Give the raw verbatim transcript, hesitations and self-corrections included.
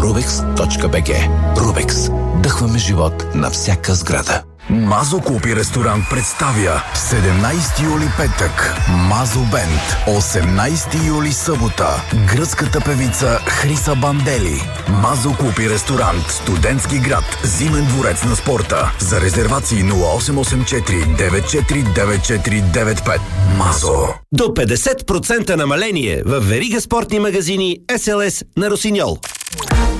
рубекс точка би джи. Рубекс. Дъхваме живот на всяка сграда. Мазо Клуб и ресторант представя седемнайсети юли петък Мазо Бенд, осемнайсети юли събота гръцката певица Хриса Бандели. Мазо Клуб и ресторант, Студентски град, Зимен дворец на спорта. За резервации нула осем осем четири девет четири девет четири девет пет. Мазо. До петдесет процента намаление в верига спортни магазини Ес Ел Ес на Росиньол.